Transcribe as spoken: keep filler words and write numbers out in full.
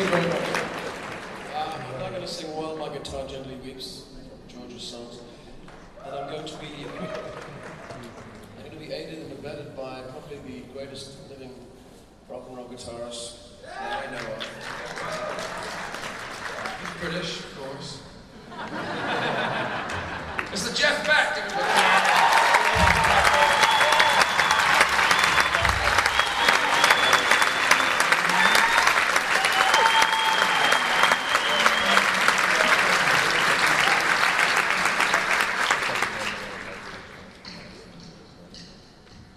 you very much. Uh, I'm now going to sing While My Guitar Gently Weeps, George's songs, and I'm going to be I'm going to be aided and abetted by probably the greatest living rock and roll guitarist that I know of. He's British, of course.